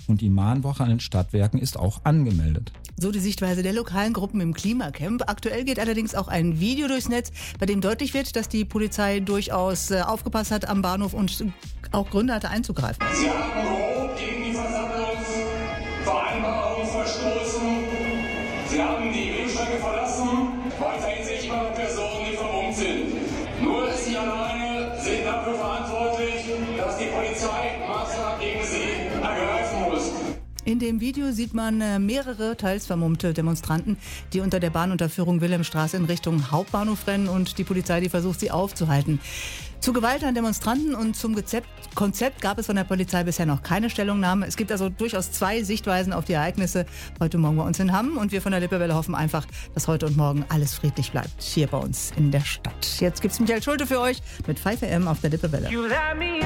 und die Mahnwoche an den Stadtwerken ist auch angemeldet. So die Sichtweise der lokalen Gruppen im Klimacamp. Aktuell geht allerdings auch ein Video durchs Netz, bei dem deutlich wird, dass die Polizei durchaus aufgepasst hat am Bahnhof und auch Gründe hatte einzugreifen. Sie haben grob gegen die Versammlungsvereinbarung verstoßen. Sie haben die Wegstrecke verlassen. Weiterhin sehe ich immer noch Personen, die vermummt sind. Nur Sie alleine sind dafür verantwortlich, dass die Polizei Maßnahmen gegen Sie ergreifen muss. In dem Video sieht man mehrere teils vermummte Demonstranten, die unter der Bahnunterführung Wilhelmstraße in Richtung Hauptbahnhof rennen und die Polizei, die versucht, sie aufzuhalten. Zu Gewalt an Demonstranten und zum Konzept gab es von der Polizei bisher noch keine Stellungnahme. Es gibt also durchaus zwei Sichtweisen auf die Ereignisse heute Morgen bei uns in Hamm. Und wir von der Lippewelle hoffen einfach, dass heute und morgen alles friedlich bleibt hier bei uns in der Stadt. Jetzt gibt's Michael Schulte für euch mit 5 AM auf der Lippewelle.